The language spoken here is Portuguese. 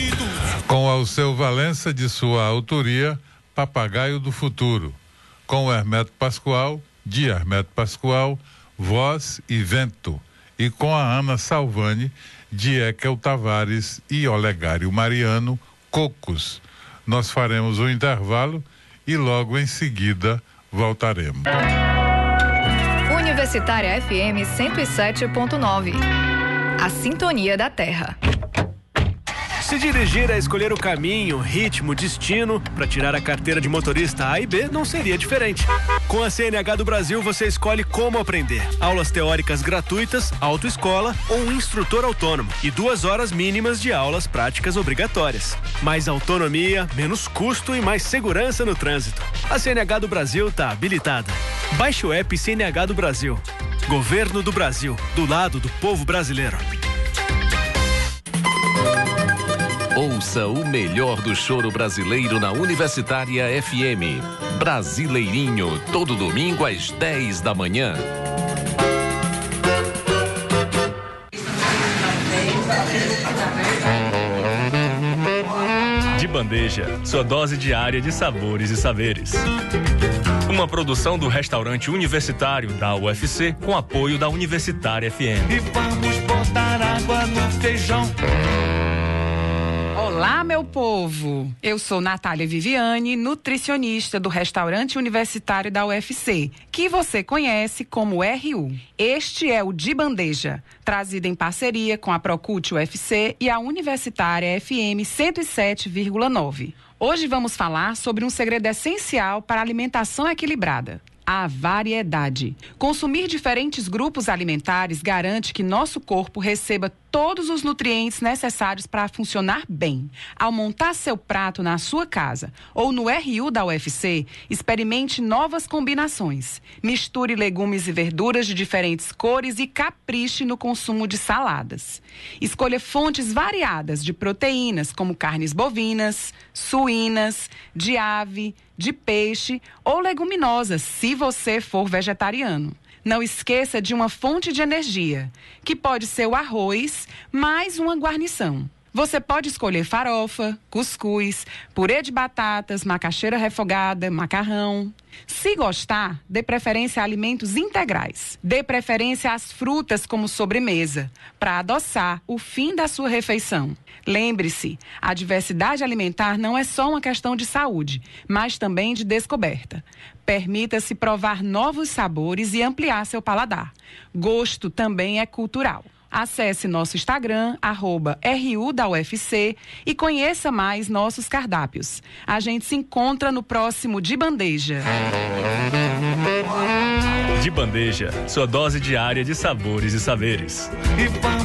Com Alceu Valença, de sua autoria, Papagaio do Futuro. Com Hermeto Pascoal, de Hermeto Pascoal, Voz e Vento. E com a Ana Salvani, de Ekel Tavares e Olegário Mariano, Cocos. Nós faremos um intervalo e logo em seguida voltaremos. Universitária FM 107.9. A sintonia da Terra. Se dirigir é escolher o caminho, ritmo, destino para tirar a carteira de motorista A e B não seria diferente. Com a CNH do Brasil você escolhe como aprender. Aulas teóricas gratuitas, autoescola ou um instrutor autônomo e 2 horas mínimas de aulas práticas obrigatórias. Mais autonomia, menos custo e mais segurança no trânsito. A CNH do Brasil está habilitada. Baixe o app CNH do Brasil. Governo do Brasil, do lado do povo brasileiro. Ouça o melhor do choro brasileiro na Universitária FM. Brasileirinho, todo domingo às 10 da manhã. De Bandeja, sua dose diária de sabores e saberes. Uma produção do restaurante universitário da UFC com apoio da Universitária FM. E vamos botar água no feijão. Olá, meu povo! Eu sou Natália Viviane, nutricionista do restaurante universitário da UFC, que você conhece como RU. Este é o De Bandeja, trazido em parceria com a Procult UFC e a Universitária FM 107,9. Hoje vamos falar sobre um segredo essencial para a alimentação equilibrada: a variedade. Consumir diferentes grupos alimentares garante que nosso corpo receba todos os nutrientes necessários para funcionar bem. Ao montar seu prato na sua casa ou no RU da UFC, experimente novas combinações. Misture legumes e verduras de diferentes cores e capriche no consumo de saladas. Escolha fontes variadas de proteínas, como carnes bovinas, suínas, de ave, de peixe ou leguminosas, se você for vegetariano. Não esqueça de uma fonte de energia, que pode ser o arroz, mais uma guarnição. Você pode escolher farofa, cuscuz, purê de batatas, macaxeira refogada, macarrão. Se gostar, dê preferência a alimentos integrais. Dê preferência às frutas como sobremesa, para adoçar o fim da sua refeição. Lembre-se, a diversidade alimentar não é só uma questão de saúde, mas também de descoberta. Permita-se provar novos sabores e ampliar seu paladar. Gosto também é cultural. Acesse nosso Instagram, @RU da UFC, e conheça mais nossos cardápios. A gente se encontra no próximo De Bandeja. De Bandeja, sua dose diária de sabores e saberes.